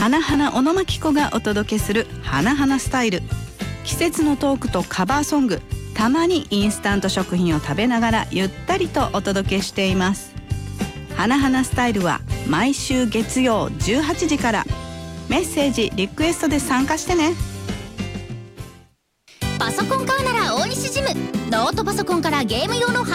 花々小野真紀子がお届けする花々スタイル。季節のトークとカバーソング、たまにインスタント食品を食べながらゆったりとお届けしています。花々スタイルは毎週月曜18時から。メッセージリクエストで参加してね。 パソコン買うなら大西ジム。ノートパソコンからゲーム用の